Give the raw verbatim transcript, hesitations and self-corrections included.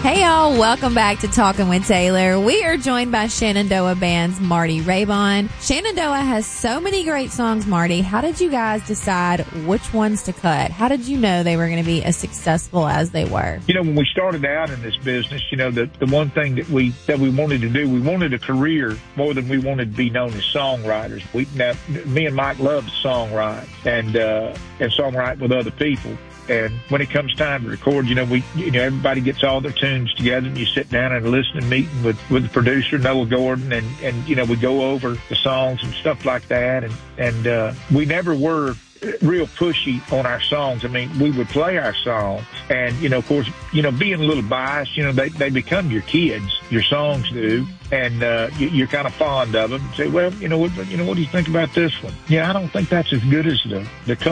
Hey y'all, welcome back to Talking with Taylor. We are joined by Shenandoah Band's Marty Raybon. Shenandoah has so many great songs, Marty. How did you guys decide which ones to cut? How did you know they were going to be as successful as they were? You know, when we started out in this business, you know, the, the one thing that we that we wanted to do, we wanted a career more than we wanted to be known as songwriters. We, now, me and Mike love to songwrite and, uh, and songwrite with other people. And when it comes time to record, you know, we, you know, everybody gets all their tunes together and you sit down and a listening meeting with, with the producer, Noah Gordon, and, and, you know, we go over the songs and stuff like that. And, and, uh, we never were real pushy on our songs. I mean, we would play our songs and, you know, of course, you know, being a little biased, you know, they, they become your kids, your songs do. And, uh, you, you're kind of fond of them and say, well, you know, what, you know, what do you think about this one? Yeah, I don't think that's as good as the, the